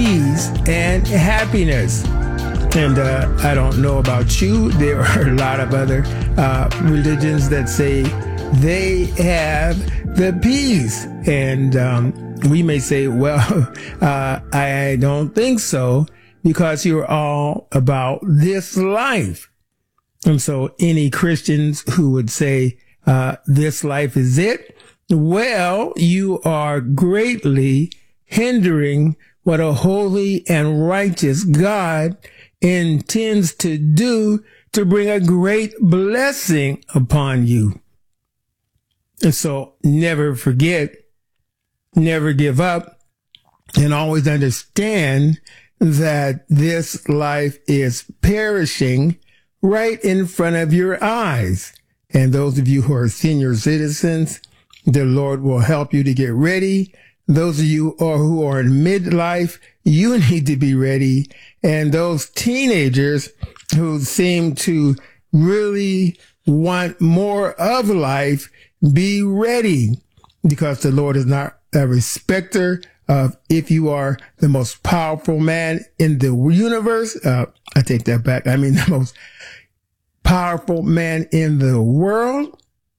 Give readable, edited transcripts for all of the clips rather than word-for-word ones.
peace and happiness. And I don't know about you. There are a lot of other religions that say they have the peace. And we may say, well, I don't think so, because you're all about this life. And so any Christians who would say this life is it, well, you are greatly hindering what a holy and righteous God intends to do to bring a great blessing upon you. And so never forget, never give up, and always understand that this life is perishing right in front of your eyes. And those of you who are senior citizens, the Lord will help you to get ready. Those of you who are in midlife, you need to be ready. And those teenagers who seem to really want more of life, be ready, because the Lord is not a respecter of if you are the most powerful man in the universe. I take that back. I mean, the most powerful man in the world,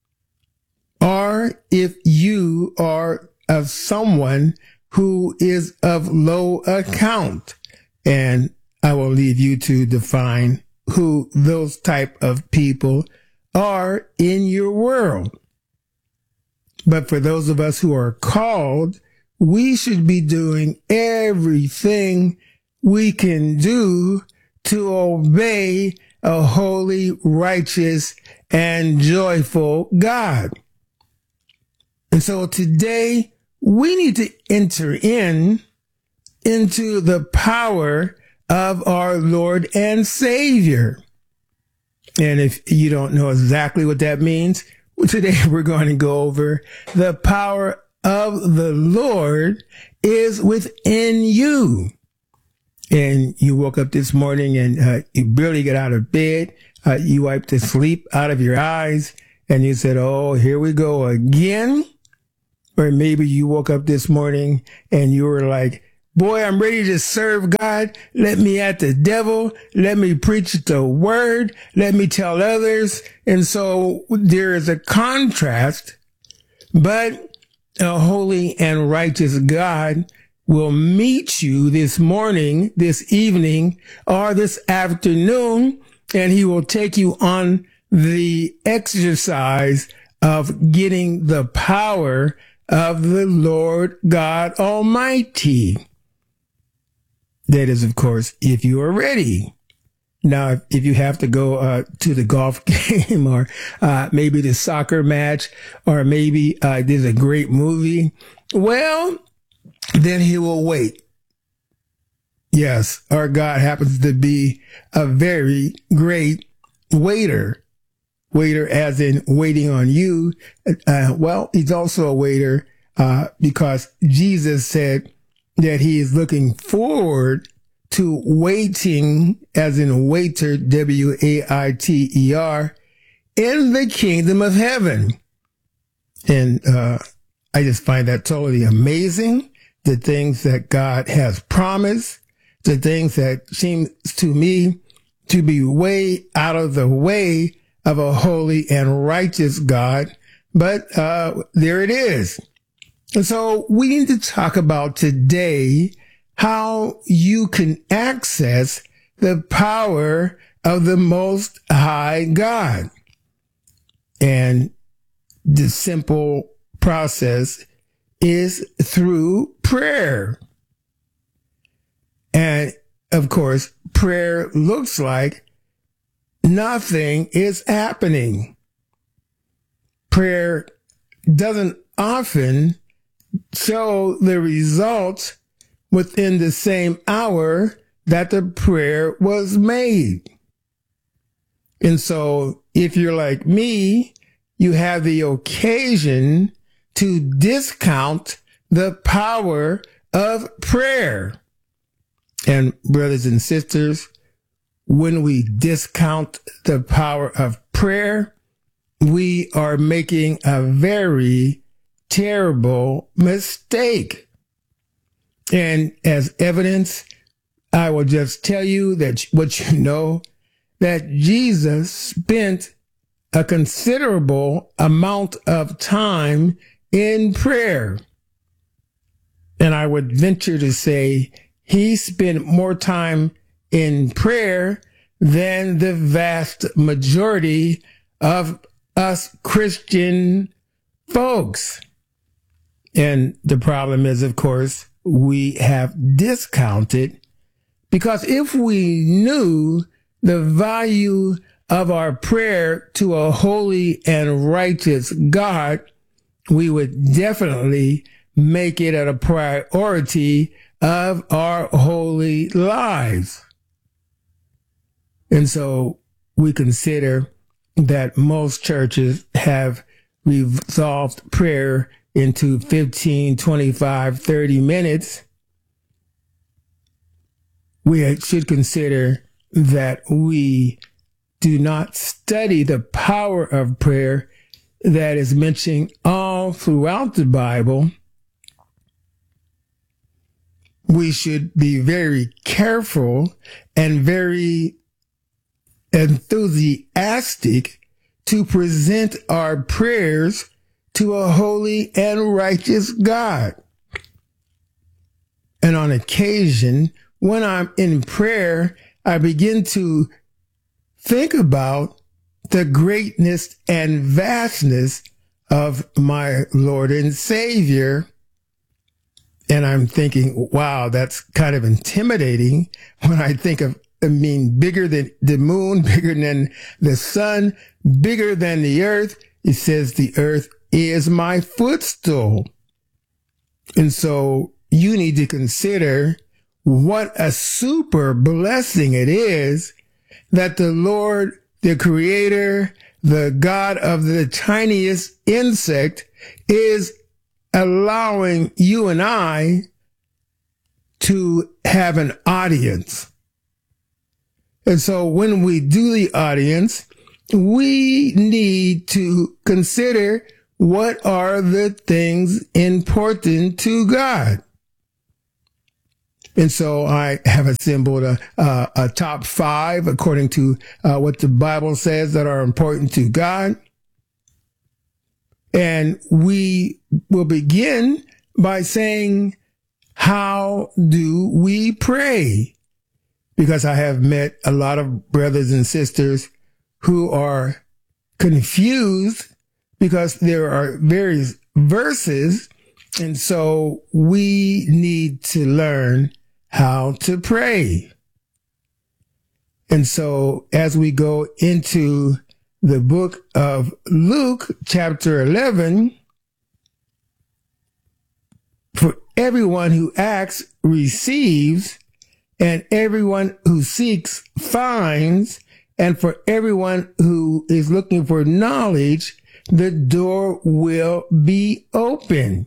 or if you are of someone who is of low account. And I will leave you to define who those type of people are in your world. But for those of us who are called, we should be doing everything we can do to obey a holy, righteous, and joyful God. And so today we need to enter into the power of our Lord and Savior. And if you don't know exactly what that means, today we're going to go over the power of the Lord is within you. And you woke up this morning and you barely got out of bed. You wiped the sleep out of your eyes and you said, oh, here we go again. Or maybe you woke up this morning and you were like, boy, I'm ready to serve God. Let me at the devil. Let me preach the word. Let me tell others. And so there is a contrast, but a holy and righteous God will meet you this morning, this evening, or this afternoon, and he will take you on the exercise of getting the power of the Lord God Almighty. That is, of course, if you are ready. Now, if you have to go to the golf game or maybe the soccer match, or maybe there's a great movie, well, then he will wait. Yes, our God happens to be a very great waiter. Waiter as in waiting on you. Well, he's also a waiter because Jesus said that he is looking forward to waiting, as in waiter, W-A-I-T-E-R, in the kingdom of heaven. And I just find that totally amazing. The things that God has promised, the things that seem to me to be way out of the way of a holy and righteous God. But there it is. And so we need to talk about today how you can access the power of the Most High God. And the simple process is through prayer. And of course, prayer looks like nothing is happening. Prayer doesn't often show the results within the same hour that the prayer was made. And so if you're like me, you have the occasion to discount the power of prayer. And brothers and sisters, when we discount the power of prayer, we are making a very terrible mistake. And as evidence, I will just tell you that what you know, that Jesus spent a considerable amount of time in prayer. And I would venture to say he spent more time in prayer than the vast majority of us Christian folks. And the problem is, of course, we have discounted, because if we knew the value of our prayer to a holy and righteous God, we would definitely make it a priority of our holy lives. And so we consider that most churches have resolved prayer into 15, 25, 30 minutes. We should consider that we do not study the power of prayer that is mentioned all throughout the Bible. We should be very careful and very enthusiastic to present our prayers to a holy and righteous God. And on occasion, when I'm in prayer, I begin to think about the greatness and vastness of my Lord and Savior. And I'm thinking, wow, that's kind of intimidating when I think of, bigger than the moon, bigger than the sun, bigger than the earth. It says the earth is my footstool. And so you need to consider what a super blessing it is that the Lord, the Creator, the God of the tiniest insect, is allowing you and I to have an audience. And so when we do the audience, we need to consider what are the things important to God. And so I have assembled a top 5 according to what the Bible says that are important to God. And we will begin by saying, how do we pray? Because I have met a lot of brothers and sisters who are confused because there are various verses. And so we need to learn how to pray. And so as we go into the book of Luke, chapter 11, for everyone who asks receives, and everyone who seeks finds, and for everyone who is looking for knowledge, the door will be open.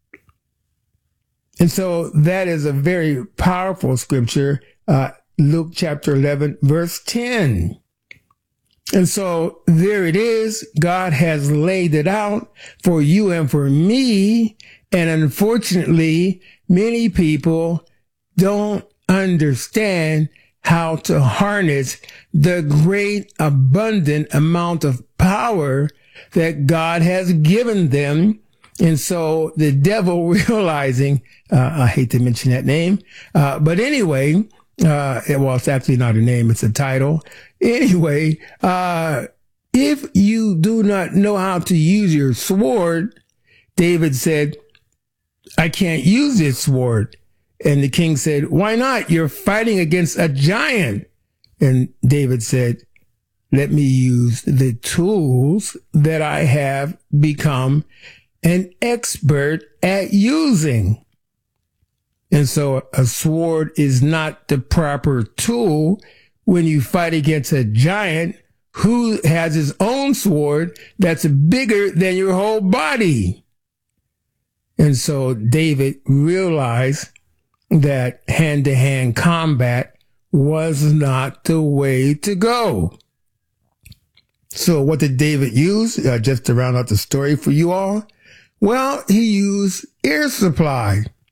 And so that is a very powerful scripture, Luke chapter 11, verse 10. And so there it is. God has laid it out for you and for me. And unfortunately, many people don't understand how to harness the great abundant amount of power that God has given them. And so the devil, realizing, I hate to mention that name, but anyway, well, it's actually not a name, it's a title. Anyway, if you do not know how to use your sword, David said, I can't use this sword. And the king said, why not? You're fighting against a giant. And David said, let me use the tools that I have become an expert at using. And so a sword is not the proper tool when you fight against a giant who has his own sword that's bigger than your whole body. And so David realized that hand-to-hand combat was not the way to go. So what did David use? Just to round out the story for you all. Well, he used air supply.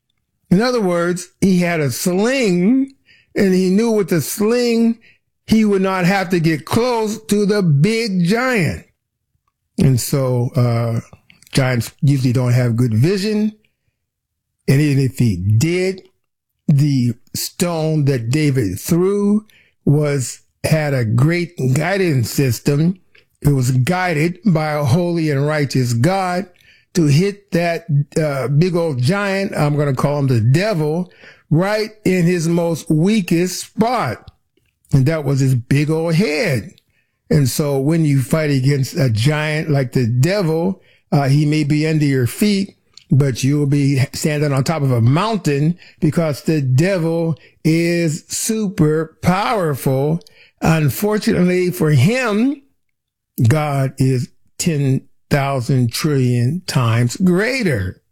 In other words, he had a sling, and he knew with the sling, he would not have to get close to the big giant. And so giants usually don't have good vision. And even if he did, the stone that David threw had a great guidance system. It was guided by a holy and righteous God to hit that big old giant, I'm going to call him the devil, right in his most weakest spot. And that was his big old head. And so when you fight against a giant like the devil, he may be under your feet, but you'll be standing on top of a mountain because the devil is super powerful. Unfortunately for him, God is 10,000 trillion times greater.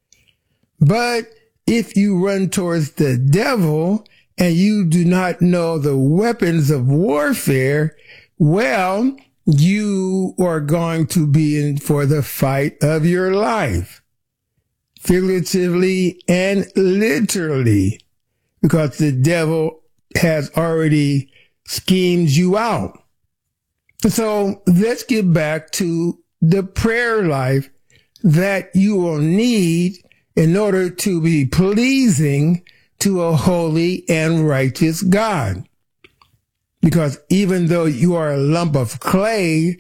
But if you run towards the devil and you do not know the weapons of warfare, well, you are going to be in for the fight of your life, figuratively and literally, because the devil has already schemed you out. So let's get back to the prayer life that you will need in order to be pleasing to a holy and righteous God. Because even though you are a lump of clay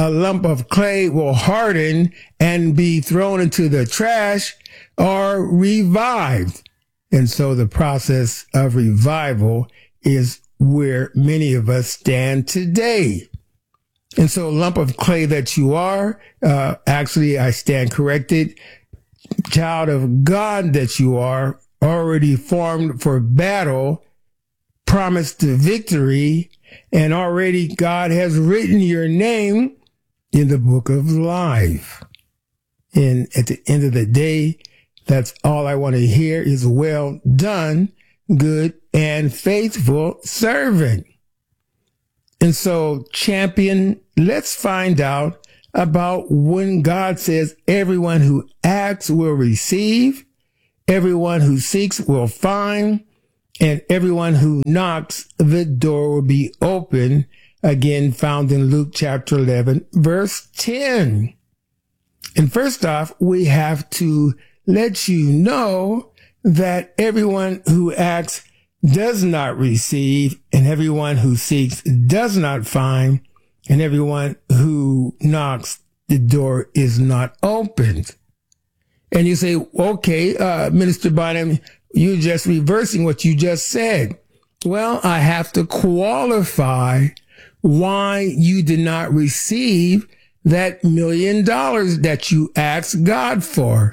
will harden and be thrown into the trash or revived. And so the process of revival is where many of us stand today. And so lump of clay that you are, actually I stand corrected, child of God that you are, already formed for battle, promised to victory, and already God has written your name in the book of life. And at the end of the day, that's all I want to hear is well done, good and faithful servant. And so, champion, let's find out about when God says everyone who asks will receive, everyone who seeks will find, and everyone who knocks, the door will be open. Again, found in Luke chapter 11, verse 10. And first off, we have to let you know that everyone who asks does not receive, and everyone who seeks does not find, and everyone who knocks, the door is not opened. And you say, okay, Minister Bynum, you're just reversing what you just said. Well, I have to qualify why you did not receive that $1 million that you asked God for.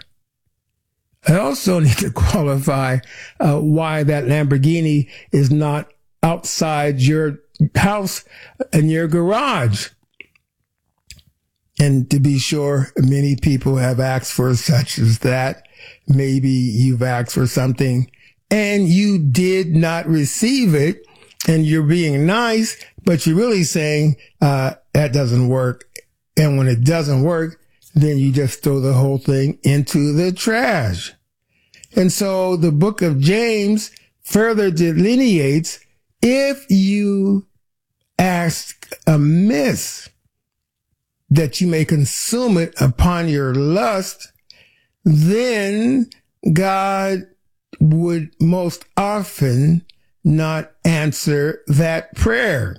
I also need to qualify why that Lamborghini is not outside your house and your garage. And to be sure, many people have asked for such as that. Maybe you've asked for something and you did not receive it, and you're being nice, but you're really saying that doesn't work. And when it doesn't work, then you just throw the whole thing into the trash. And so the book of James further delineates, if you ask amiss, that you may consume it upon your lust, then God would most often not answer that prayer.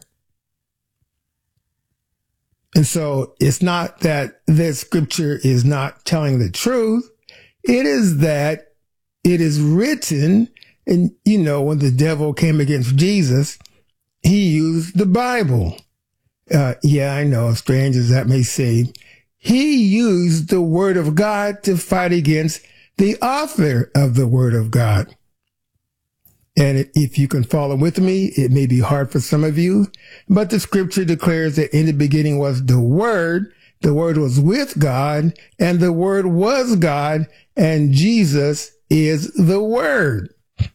And so it's not that this scripture is not telling the truth. It is that it is written, and you know, when the devil came against Jesus, he used the Bible. Yeah, I know, strange as that may seem. He used the word of God to fight against the author of the word of God. And if you can follow with me, it may be hard for some of you, but the scripture declares that in the beginning was the word was with God, and the word was God, and Jesus is the word.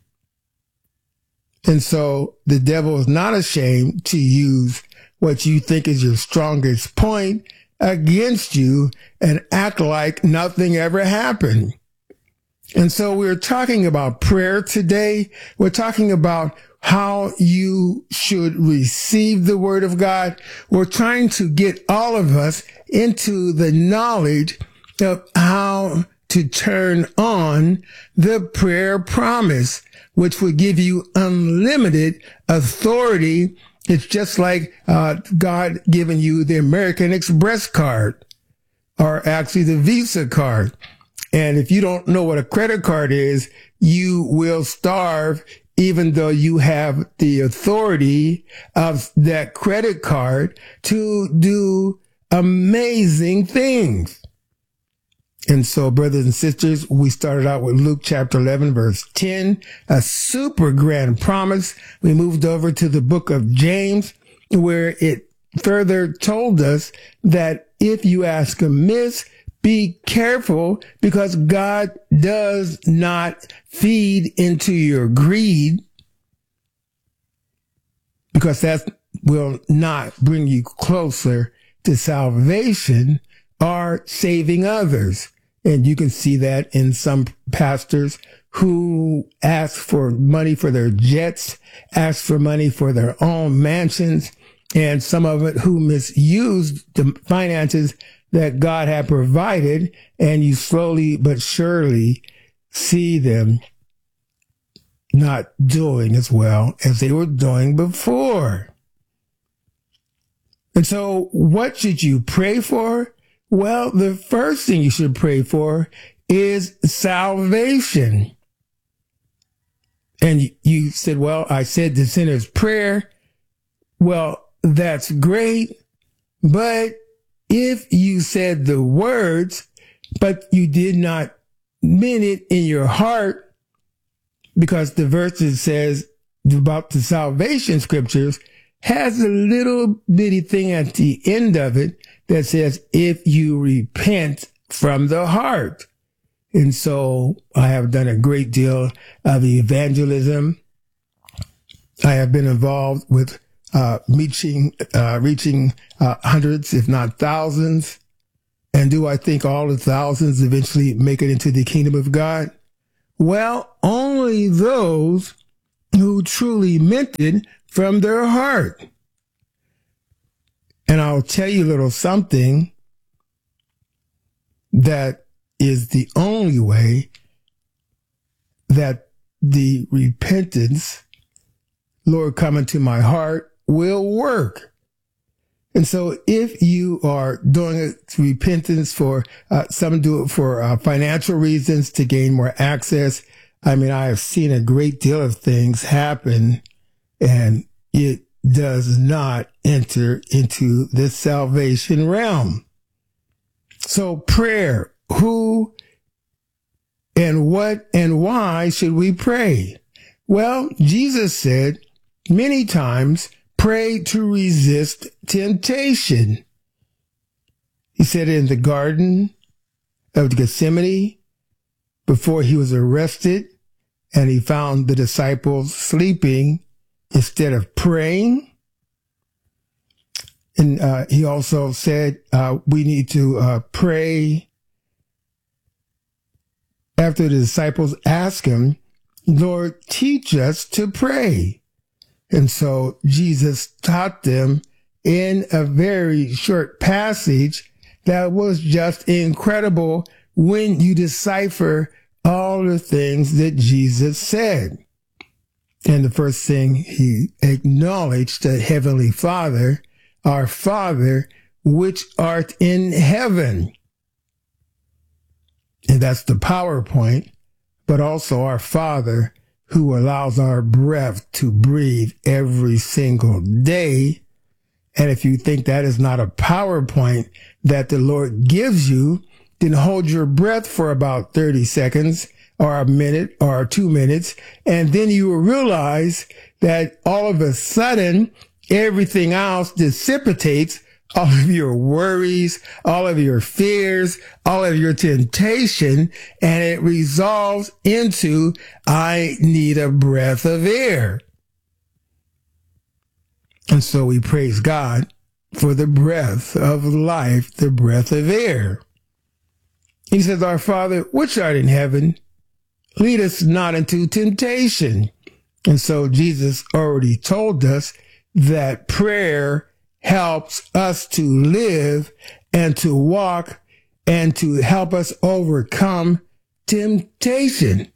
And so the devil is not ashamed to use what you think is your strongest point against you and act like nothing ever happened. And so we're talking about prayer today. We're talking about how you should receive the word of God. We're trying to get all of us into the knowledge of how to turn on the prayer promise, which will give you unlimited authority. It's just like God giving you the American Express card, or actually the Visa card. And if you don't know what a credit card is, you will starve, even though you have the authority of that credit card to do amazing things. And so, brothers and sisters, we started out with Luke chapter 11, verse 10, a super grand promise. We moved over to the book of James, where it further told us that if you ask amiss, be careful, because God does not feed into your greed, because that will not bring you closer to salvation or saving others. And you can see that in some pastors who ask for money for their jets, ask for money for their own mansions, and some of it who misused the finances that God had provided, and you slowly but surely see them not doing as well as they were doing before. And so what should you pray for? Well, the first thing you should pray for is salvation. And you said, well, I said the sinner's prayer. Well, that's great, but if you said the words, but you did not mean it in your heart, because the verse that says about the salvation scriptures has a little bitty thing at the end of it that says, if you repent from the heart. And so I have done a great deal of evangelism. I have been involved with reaching hundreds, if not thousands. And do I think all the thousands eventually make it into the kingdom of God? Well, only those who truly meant it from their heart. And I'll tell you a little something that is the only way that the repentance, Lord, come into my heart, will work. And so if you are doing repentance for, some do it for financial reasons, to gain more access. I mean, I have seen a great deal of things happen, and it does not enter into the salvation realm. So prayer, who and what and why should we pray? Well, Jesus said many times, pray to resist temptation. He said it in the Garden of Gethsemane before he was arrested and he found the disciples sleeping instead of praying. And he also said we need to pray after the disciples asked him, Lord, teach us to pray. And so Jesus taught them in a very short passage that was just incredible when you decipher all the things that Jesus said. And the first thing he acknowledged, the Heavenly Father, our Father, which art in heaven. And that's the PowerPoint, but also our Father, who allows our breath to breathe every single day. And if you think that is not a PowerPoint that the Lord gives you, then hold your breath for about 30 seconds or a minute or 2 minutes. And then you will realize that all of a sudden, everything else dissipates, all of your worries, all of your fears, all of your temptation, and it resolves into, I need a breath of air. And so we praise God for the breath of life, the breath of air. He says, our Father, which art in heaven, lead us not into temptation. And so Jesus already told us that prayer helps us to live and to walk and to help us overcome temptation.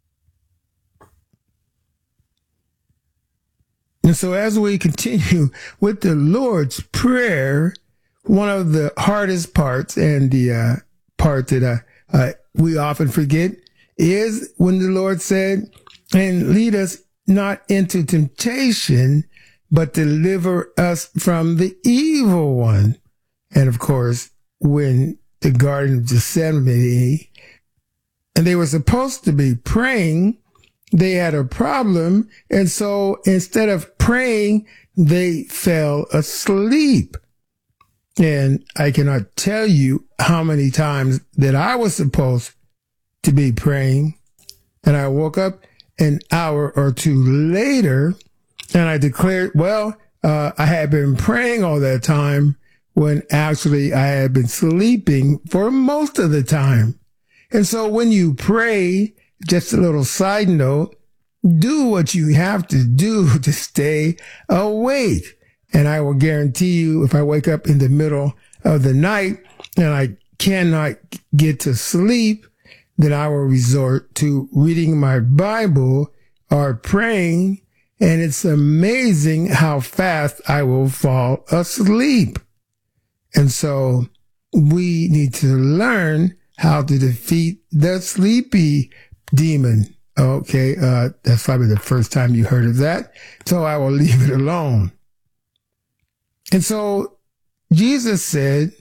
And so as we continue with the Lord's Prayer, one of the hardest parts and the part that we often forget is when the Lord said, and lead us not into temptation, but deliver us from the evil one. And of course, when the Garden of Gethsemane, and they were supposed to be praying, they had a problem. And so instead of praying, they fell asleep. And I cannot tell you how many times that I was supposed to be praying, and I woke up an hour or two later, and I declared, I had been praying all that time when actually I had been sleeping for most of the time. And so when you pray, just a little side note, do what you have to do to stay awake. And I will guarantee you, if I wake up in the middle of the night and I cannot get to sleep, then I will resort to reading my Bible or praying, and it's amazing how fast I will fall asleep. And so we need to learn how to defeat the sleepy demon. Okay, that's probably the first time you heard of that, so I will leave it alone. And so Jesus said,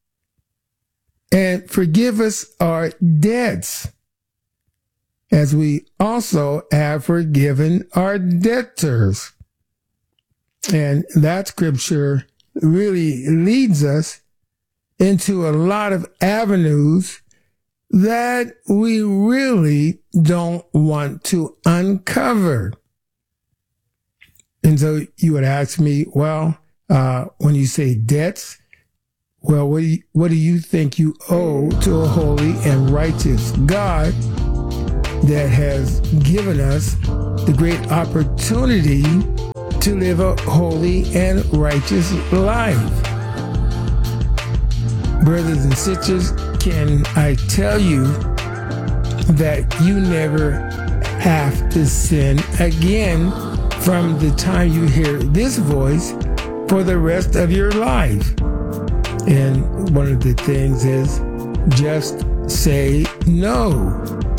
and forgive us our debts, as we also have forgiven our debtors. And that scripture really leads us into a lot of avenues that we really don't want to uncover. And so you would ask me, when you say debts, what do you think you owe to a holy and righteous God that has given us the great opportunity to live a holy and righteous life? Brothers and sisters, can I tell you that you never have to sin again from the time you hear this voice for the rest of your life? And one of the things is just say no.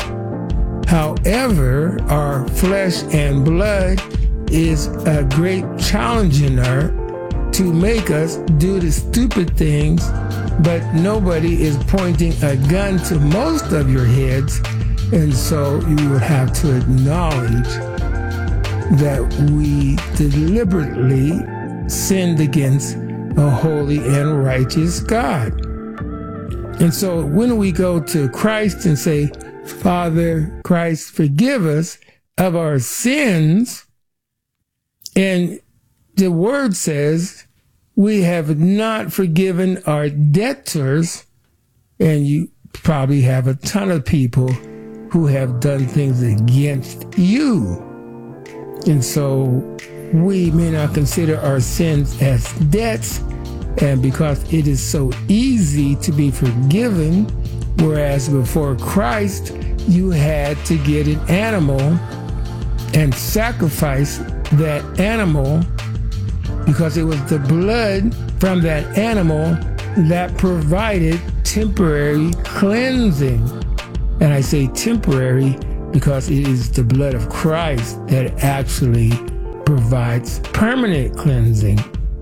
However, our flesh and blood is a great challenger to make us do the stupid things, but nobody is pointing a gun to most of your heads. And so you would have to acknowledge that we deliberately sinned against a holy and righteous God. And so when we go to Christ and say, Father Christ, forgive us of our sins, and the word says we have not forgiven our debtors, and you probably have a ton of people who have done things against you. And so we may not consider our sins as debts, and because it is so easy to be forgiven, whereas before Christ, you had to get an animal and sacrifice that animal, because it was the blood from that animal that provided temporary cleansing. And I say temporary because it is the blood of Christ that actually provides permanent cleansing.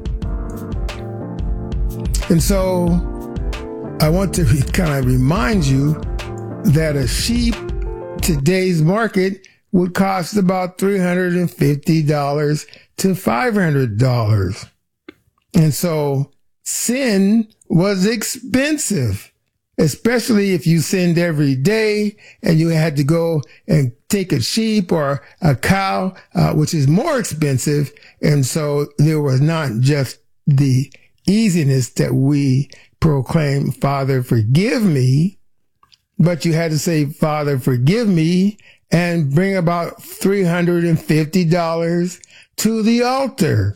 And so I want to kind of remind you that a sheep, today's market, would cost about $350 to $500. And so sin was expensive, especially if you sinned every day and you had to go and take a sheep or a cow, which is more expensive. And so there was not just the easiness that we proclaim, Father, forgive me, but you had to say, Father, forgive me, and bring about $350 to the altar,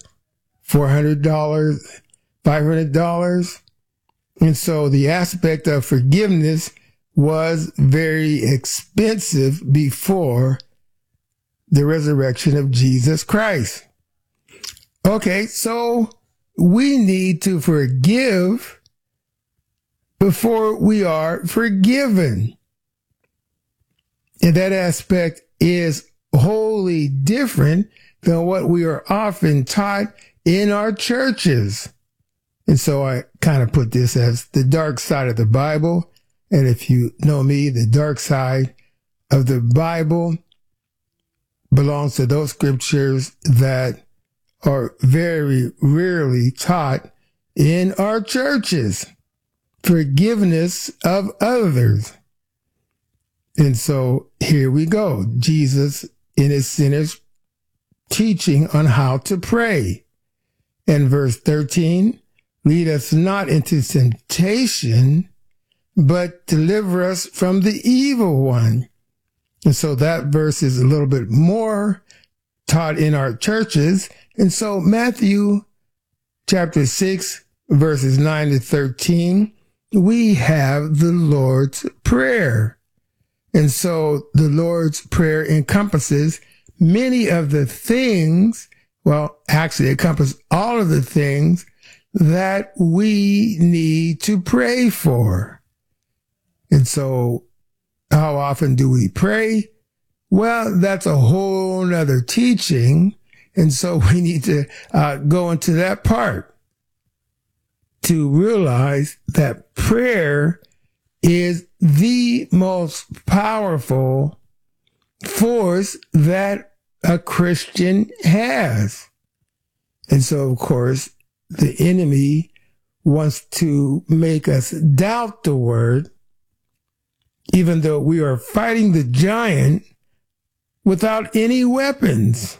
$400, $500. And so the aspect of forgiveness was very expensive before the resurrection of Jesus Christ. Okay, so we need to forgive before we are forgiven. And that aspect is wholly different than what we are often taught in our churches. And so I kind of put this as the dark side of the Bible. And if you know me, the dark side of the Bible belongs to those scriptures that are very rarely taught in our churches. Forgiveness of others. And so here we go. Jesus in his sinners teaching on how to pray. And verse 13, lead us not into temptation, but deliver us from the evil one. And so that verse is a little bit more taught in our churches. And so Matthew chapter 6, verses 9 to 13, we have the Lord's Prayer. And so the Lord's Prayer encompasses many of the things, well, actually it encompasses all of the things that we need to pray for. And so how often do we pray? Well, that's a whole nother teaching. And so we need to go into that part to realize that prayer is the most powerful force that a Christian has. And so, of course, the enemy wants to make us doubt the word, even though we are fighting the giant without any weapons.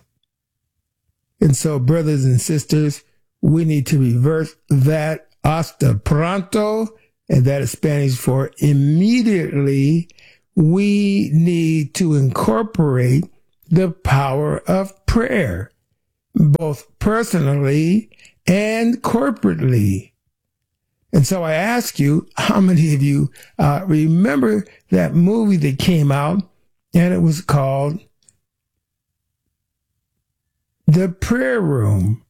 And so, brothers and sisters, we need to reverse that hasta pronto, and that is Spanish for immediately. We need to incorporate the power of prayer, both personally and corporately. And so I ask you, how many of you remember that movie that came out, and it was called The Prayer Room?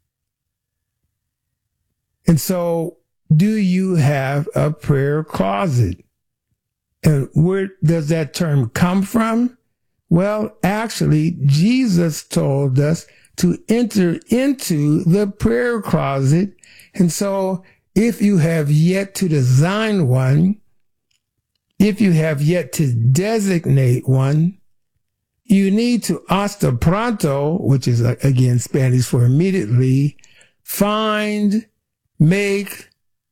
And so, do you have a prayer closet? And where does that term come from? Well, actually, Jesus told us to enter into the prayer closet. And so, if you have yet to design one, if you have yet to designate one, you need to hasta pronto, which is again Spanish for immediately, find, make,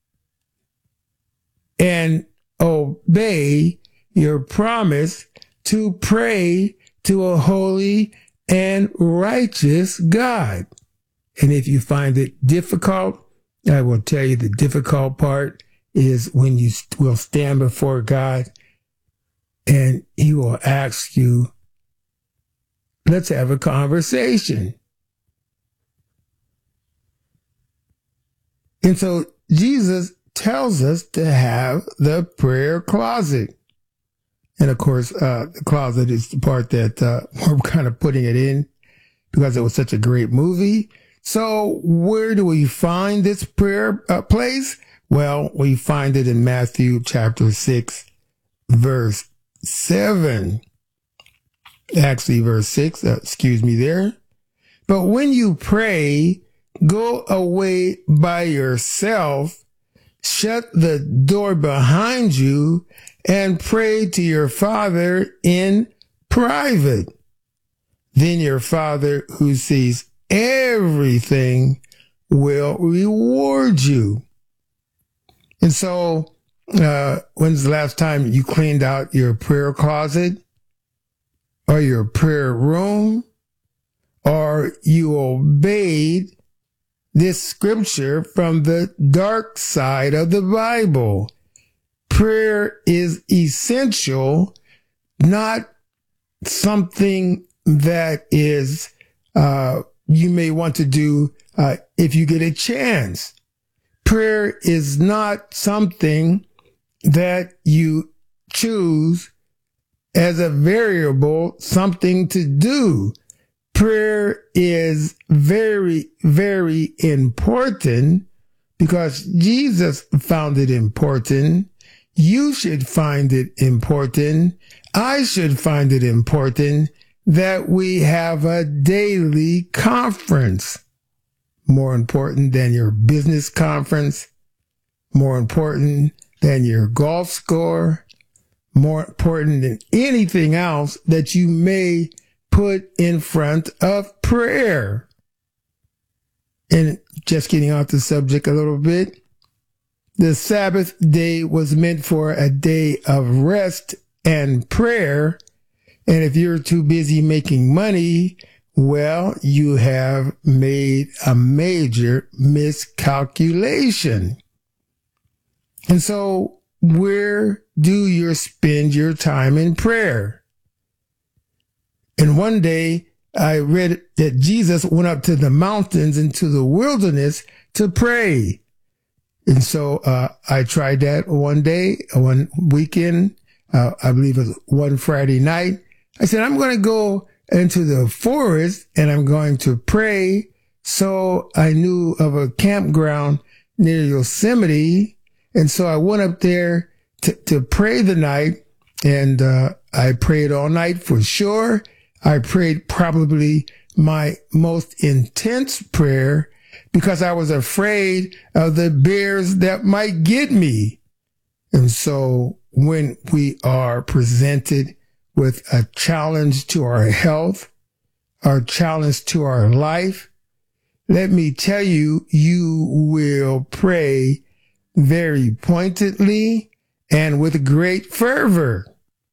and obey your promise to pray to a holy and righteous God. And if you find it difficult, I will tell you the difficult part is when you will stand before God and he will ask you, let's have a conversation. And so Jesus tells us to have the prayer closet. And of course, the closet is the part that we're kind of putting it in because it was such a great movie. So where do we find this prayer place? Well, we find it in Matthew chapter 6, verse 7. Actually, verse 6, excuse me there. But when you pray, go away by yourself, shut the door behind you, and pray to your Father in private. Then your Father who sees everything will reward you. And so, when's the last time you cleaned out your prayer closet or your prayer room, or you obeyed this scripture from the dark side of the Bible? prayer is essential, not something that is you may want to do if you get a chance. Prayer is not something that you choose as a variable, something to do. Prayer is very, very important because Jesus found it important. You should find it important. I should find it important that we have a daily conference. More important than your business conference, more important than your golf score, more important than anything else that you may put in front of prayer. And just getting off the subject a little bit, the Sabbath day was meant for a day of rest and prayer. And if you're too busy making money, well, you have made a major miscalculation. And so where do you spend your time in prayer? And one day I read that Jesus went up to the mountains into the wilderness to pray. And so I tried that one day, one weekend, I believe it was one Friday night. I said, I'm going to go into the forest and I'm going to pray. So I knew of a campground near Yosemite. And so I went up there to pray the night, and I prayed all night for sure. I prayed probably my most intense prayer because I was afraid of the bears that might get me. And so when we are presented with a challenge to our health, our challenge to our life, let me tell you, you will pray very pointedly and with great fervor.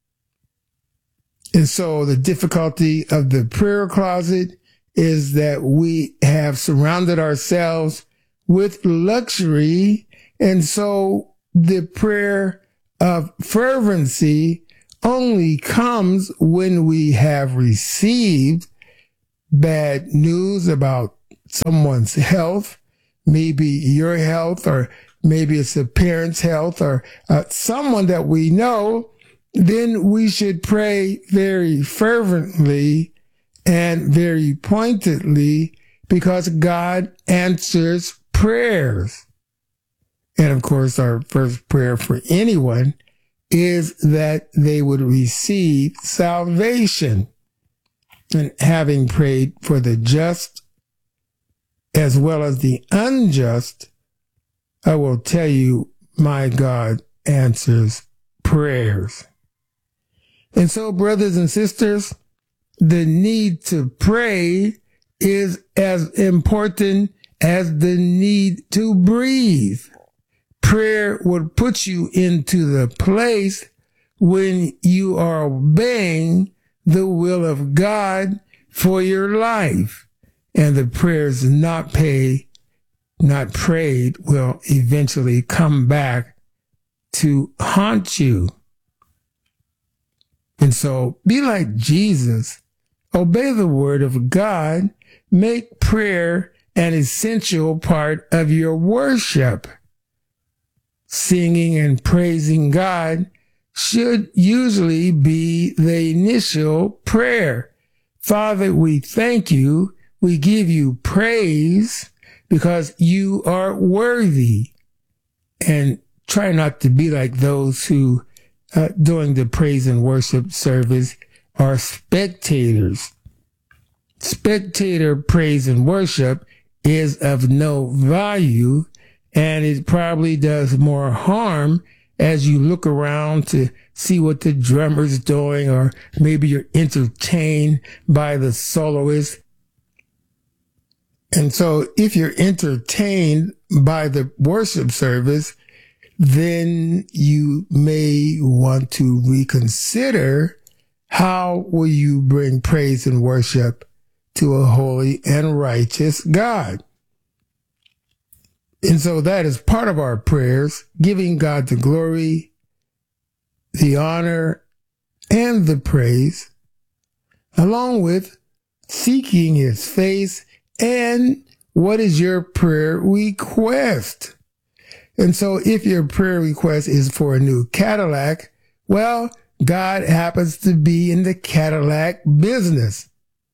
And so the difficulty of the prayer closet is that we have surrounded ourselves with luxury. And so the prayer of fervency only comes when we have received bad news about someone's health, maybe your health, or maybe it's a parent's health, or someone that we know. Then we should pray very fervently and very pointedly because God answers prayers. And of course, our first prayer for anyone is that they would receive salvation. And having prayed for the just as well as the unjust, I will tell you, my God answers prayers. And so, brothers and sisters, the need to pray is as important as the need to breathe. Prayer would put you into the place when you are obeying the will of God for your life. And the prayers not prayed will eventually come back to haunt you. And so be like Jesus. Obey the word of God. Make prayer an essential part of your worship. Singing and praising God should usually be the initial prayer. Father, we thank you. We give you praise because you are worthy. And try not to be like those who, during the praise and worship service, are spectators. Spectator praise and worship is of no value, and it probably does more harm as you look around to see what the drummer's doing, or maybe you're entertained by the soloist. And so if you're entertained by the worship service, then you may want to reconsider how will you bring praise and worship to a holy and righteous God. And so that is part of our prayers, giving God the glory, the honor, and the praise, along with seeking his face. And what is your prayer request? And so if your prayer request is for a new Cadillac, well, God happens to be in the Cadillac business.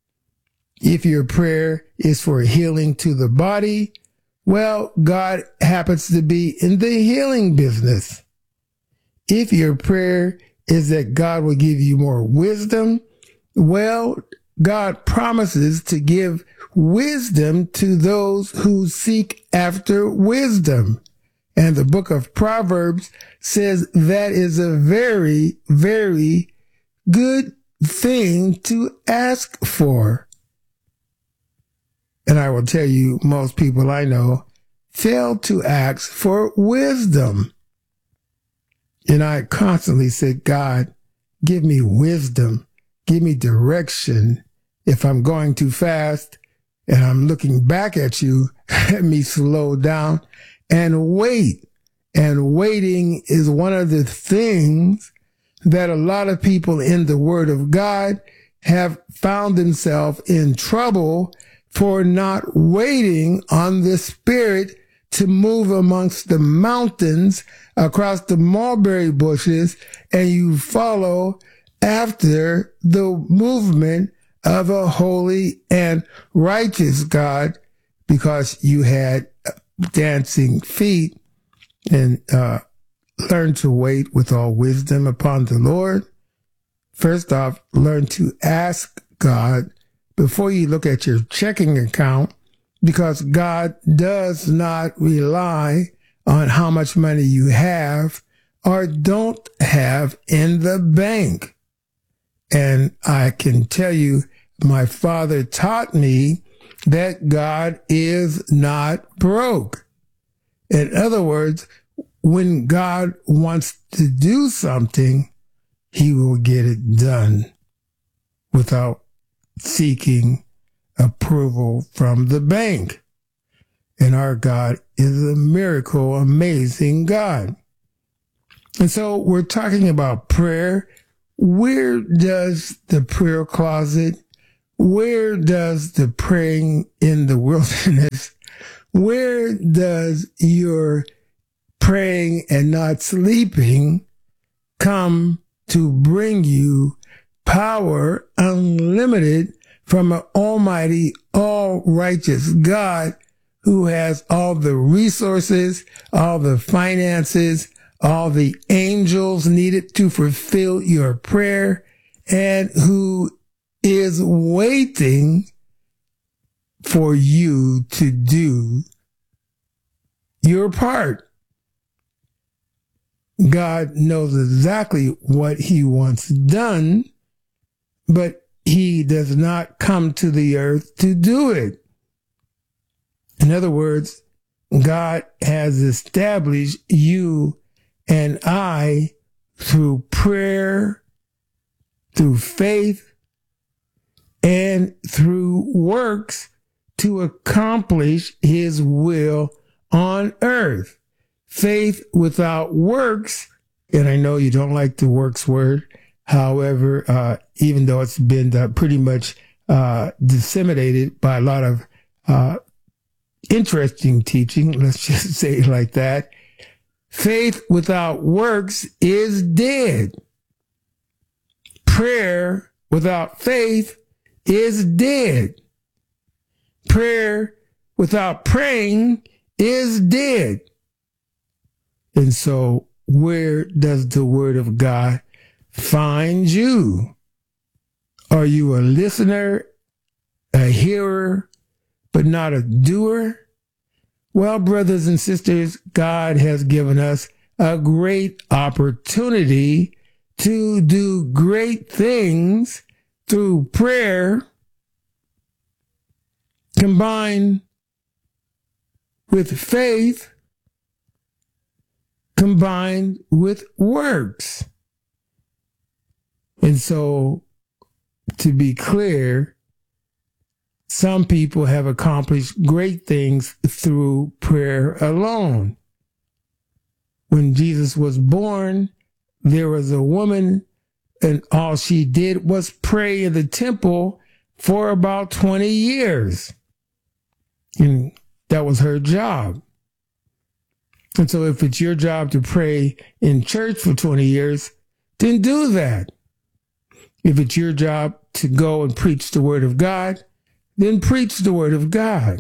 If your prayer is for healing to the body, well, God happens to be in the healing business. If your prayer is that God will give you more wisdom, well, God promises to give wisdom to those who seek after wisdom. And the book of Proverbs says that is a very, very good thing to ask for. And I will tell you, most people I know fail to ask for wisdom. And I constantly said, God, give me wisdom, give me direction. If I'm going too fast and I'm looking back at you, let me slow down and wait. And waiting is one of the things that a lot of people in the Word of God have found themselves in trouble for not waiting on the Spirit to move amongst the mountains, across the mulberry bushes, and you follow after the movement of a holy and righteous God because you had dancing feet. And learn to wait with all wisdom upon the Lord. First off, learn to ask God before you look at your checking account, because God does not rely on how much money you have or don't have in the bank. And I can tell you, my father taught me that God is not broke. In other words, when God wants to do something, he will get it done without seeking approval from the bank. And our God is a miracle, amazing God. And so we're talking about prayer. Where does the prayer closet, where does the praying in the wilderness, where does your praying and not sleeping come to bring you power unlimited from an almighty, all-righteous God who has all the resources, all the finances, all the angels needed to fulfill your prayer, and who is waiting for you to do your part. God knows exactly what he wants done, but he does not come to the earth to do it. In other words, God has established you and I through prayer, through faith, and through works to accomplish his will on earth. Faith without works, and I know you don't like the works word. However, even though it's been pretty much disseminated by a lot of interesting teaching, let's just say it like that, faith without works is dead. Prayer without faith is dead. Prayer without praying is dead. And so where does the word of God find you? Are you a listener, a hearer, but not a doer? Well, brothers and sisters, God has given us a great opportunity to do great things through prayer combined with faith, combined with works. And so, to be clear, some people have accomplished great things through prayer alone. When Jesus was born, there was a woman, and all she did was pray in the temple for about 20 years. And that was her job. And so if it's your job to pray in church for 20 years, then do that. If it's your job to go and preach the word of God, then preach the word of God.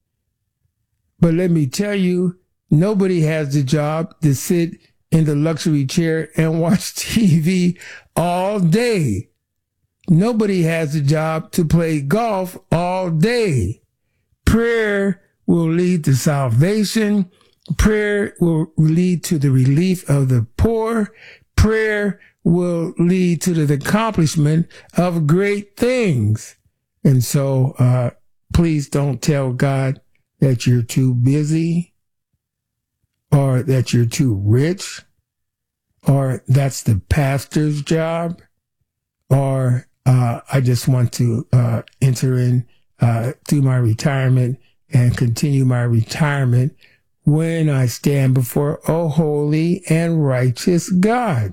But let me tell you, nobody has the job to sit in the luxury chair and watch TV all day. Nobody has the job to play golf all day. Prayer will lead to salvation. Prayer will lead to the relief of the poor. Prayer will lead to the accomplishment of great things. And so, please don't tell God that you're too busy, or that you're too rich, or that's the pastor's job, or I just want to enter in through my retirement and continue my retirement when I stand before a holy and righteous God.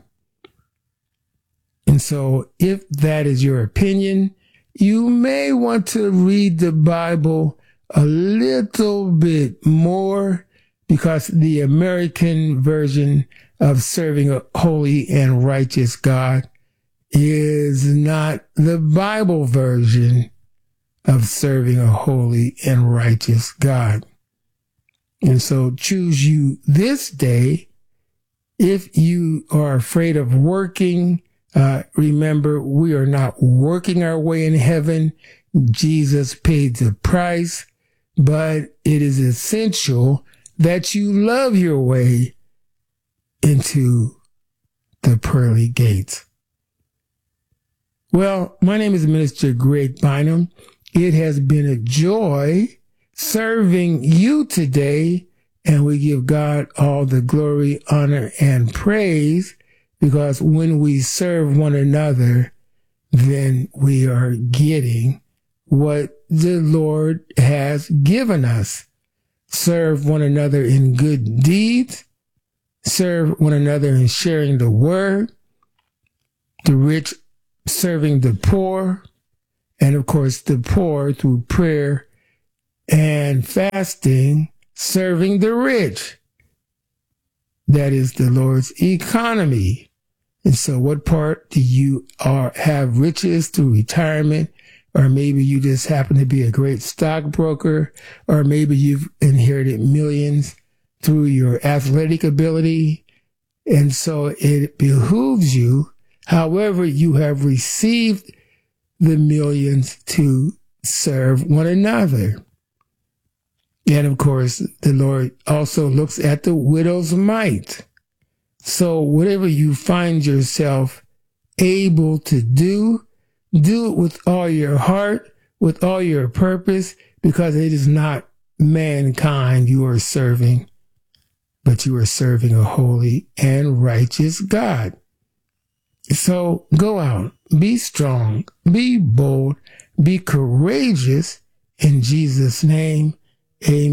And so if that is your opinion, you may want to read the Bible a little bit more, because the American version of serving a holy and righteous God is not the Bible version of serving a holy and righteous God. And so choose you this day. If you are afraid of working, remember, we are not working our way in heaven. Jesus paid the price, but it is essential that you love your way into the pearly gates. Well, my name is Minister Greg Bynum. It has been a joy serving you today, and we give God all the glory, honor, and praise, because when we serve one another, then we are getting what the Lord has given us. Serve one another in good deeds. Serve one another in sharing the word. The rich serving the poor. And of course, the poor through prayer and fasting, serving the rich. That is the Lord's economy. And so what part do you have riches through retirement? Or maybe you just happen to be a great stockbroker, or maybe you've inherited millions through your athletic ability. And so it behooves you, however you have received the millions, to serve one another. And of course, the Lord also looks at the widow's mite. So whatever you find yourself able to do it with all your heart, with all your purpose, because it is not mankind you are serving, but you are serving a holy and righteous God. So go out, be strong, be bold, be courageous in Jesus' name. Amen.